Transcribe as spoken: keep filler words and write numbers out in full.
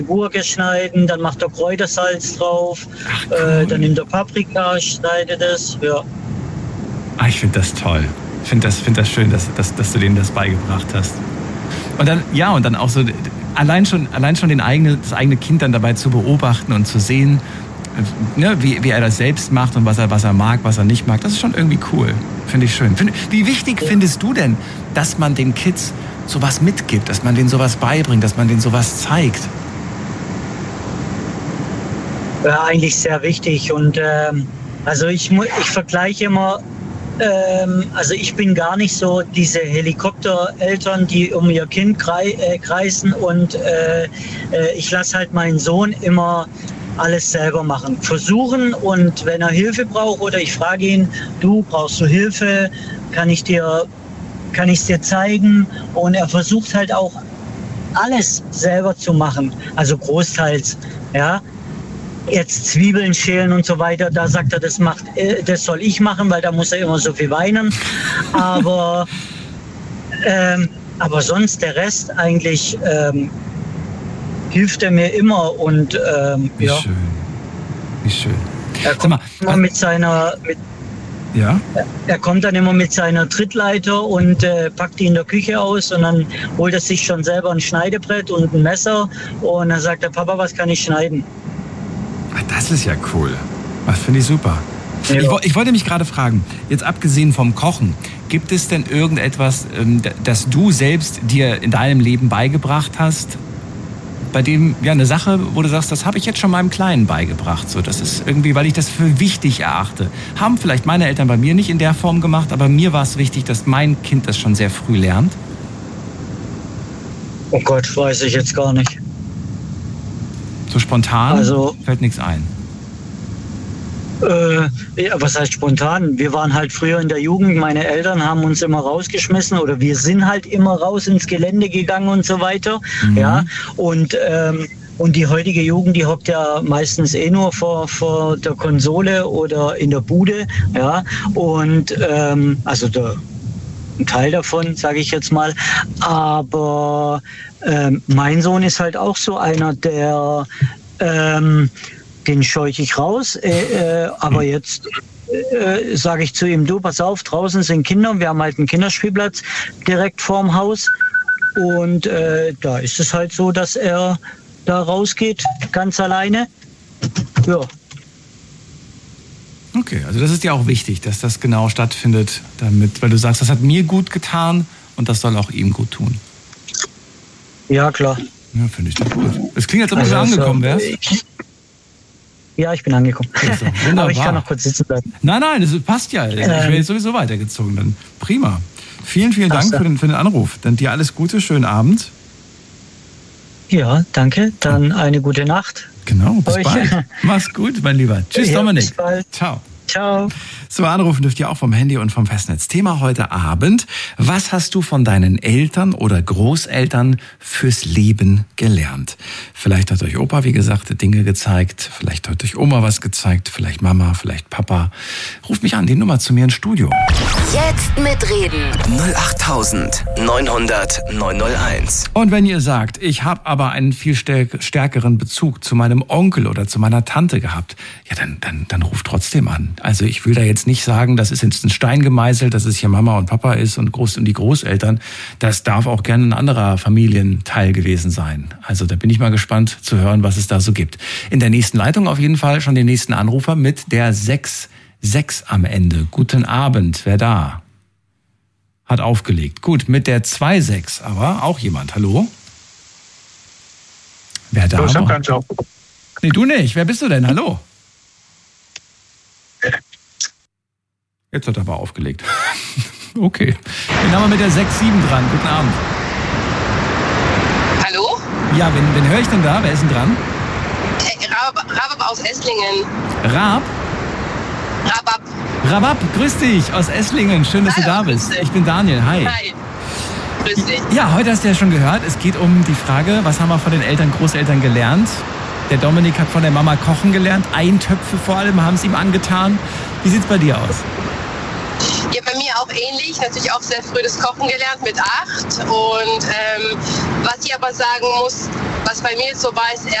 Gurke schneiden, dann macht er Kräutersalz drauf, Ach, cool. äh, dann nimmt er Paprika, schneidet es, ja. Ah, ich finde das toll. Ich finde das, find das schön, dass, dass, dass du denen das beigebracht hast. Und dann, ja, und dann auch so, allein schon, allein schon den eigene, das eigene Kind dann dabei zu beobachten und zu sehen, ne, wie, wie er das selbst macht und was er, was er mag, was er nicht mag, das ist schon irgendwie cool. Finde ich schön. Find, wie wichtig ja. findest du denn, dass man den Kids sowas mitgibt, dass man denen sowas beibringt, dass man denen sowas zeigt? Ja, eigentlich sehr wichtig. Und ähm, also ich, ich vergleiche immer, ähm, also ich bin gar nicht so diese Helikoptereltern, die um ihr Kind krei- äh, kreisen und äh, äh, ich lasse halt meinen Sohn immer alles selber machen. Versuchen, und wenn er Hilfe braucht oder ich frage ihn, du, brauchst du Hilfe, kann ich dir, kann ich es dir zeigen? Und er versucht halt auch alles selber zu machen, also großteils, ja. Jetzt Zwiebeln schälen und so weiter, da sagt er, das macht, das soll ich machen, weil da muss er immer so viel weinen. Aber, ähm, aber sonst der Rest eigentlich ähm, hilft er mir immer und ähm, Wie ja. schön. Wie schön. Er kommt immer mit seiner, mit, ja? er kommt dann immer mit seiner Trittleiter und äh, packt die in der Küche aus und dann holt er sich schon selber ein Schneidebrett und ein Messer und dann sagt der Papa, was kann ich schneiden? Das ist ja cool. Das finde ich super. Ja. Ich, ich wollte mich gerade fragen, jetzt abgesehen vom Kochen, gibt es denn irgendetwas, das du selbst dir in deinem Leben beigebracht hast, bei dem, ja, eine Sache, wo du sagst, das habe ich jetzt schon meinem Kleinen beigebracht. So, das ist irgendwie, weil ich das für wichtig erachte. Haben vielleicht meine Eltern bei mir nicht in der Form gemacht, aber mir war es wichtig, dass mein Kind das schon sehr früh lernt. Oh Gott, weiß ich jetzt gar nicht. So spontan also, fällt nichts ein. Äh, ja, was heißt spontan? Wir waren halt früher in der Jugend, meine Eltern haben uns immer rausgeschmissen oder wir sind halt immer raus ins Gelände gegangen und so weiter. Mhm. Ja, und, ähm, und die heutige Jugend, die hockt ja meistens eh nur vor, vor der Konsole oder in der Bude. Ja, und ähm, also der ein Teil davon, sage ich jetzt mal. Aber ähm, mein Sohn ist halt auch so einer, der ähm, den scheuche ich raus. Äh, äh, aber jetzt äh, sage ich zu ihm, du, pass auf, draußen sind Kinder. Wir haben halt einen Kinderspielplatz direkt vorm Haus. Und äh, da ist es halt so, dass er da rausgeht, ganz alleine. Ja. Okay, also das ist dir auch wichtig, dass das genau stattfindet, damit, weil du sagst, das hat mir gut getan und das soll auch ihm gut tun. Ja, klar. Ja, finde ich doch gut. Es klingt, als ob du also, angekommen wärst. Ich, ja, ich bin angekommen. Aber ich kann noch kurz sitzen bleiben. Nein, nein, das passt ja. Ich wäre jetzt sowieso weitergezogen. Dann prima. Vielen, vielen Dank für den, für den Anruf. Dann dir alles Gute, schönen Abend. Ja, danke. Dann eine gute Nacht. Genau, bis euch. Bald. Mach's gut, mein Lieber. Tschüss, ja, Dominik. Bis bald. Ciao. Ciao. So, anrufen dürft ihr auch vom Handy und vom Festnetz. Thema heute Abend: Was hast du von deinen Eltern oder Großeltern fürs Leben gelernt? Vielleicht hat euch Opa, wie gesagt, Dinge gezeigt. Vielleicht hat euch Oma was gezeigt. Vielleicht Mama, vielleicht Papa. Ruft mich an, die Nummer zu mir ins Studio. Jetzt mitreden. null acht neun null null neun null eins. Und wenn ihr sagt, ich habe aber einen viel stärkeren Bezug zu meinem Onkel oder zu meiner Tante gehabt, ja, dann, dann, dann ruft trotzdem an. Also ich will da jetzt nicht sagen, das ist jetzt ein Stein gemeißelt, dass es hier Mama und Papa ist und Groß- und die Großeltern. Das darf auch gerne ein anderer Familienteil gewesen sein. Also da bin ich mal gespannt zu hören, was es da so gibt. In der nächsten Leitung auf jeden Fall schon den nächsten Anrufer mit der sechs sechs am Ende. Guten Abend, wer da? Hat aufgelegt. Gut, mit der zwei sechs aber auch jemand. Hallo? Wer da? Ich hab keinen Job. Nee, du nicht. Wer bist du denn? Hallo? Jetzt hat er aber aufgelegt. Okay. Dann haben wir mit der sechs sieben dran. Guten Abend. Hallo? Ja, wen, wen höre ich denn da? Wer ist denn dran? Äh, Rab, Rabab aus Esslingen. Rab? Rabab. Rabab, grüß dich aus Esslingen. Schön, dass Hallo, du da bist. grüß Ich bin Daniel. Hi. Hi. Grüß dich. Ja, heute hast du ja schon gehört. Es geht um die Frage, was haben wir von den Eltern, Großeltern gelernt? Der Dominik hat von der Mama kochen gelernt. Eintöpfe vor allem haben es ihm angetan. Wie sieht's bei dir aus? Ja, bei mir auch ähnlich. Natürlich auch sehr früh das Kochen gelernt mit acht. Und ähm, was ich aber sagen muss, was bei mir jetzt so war, ist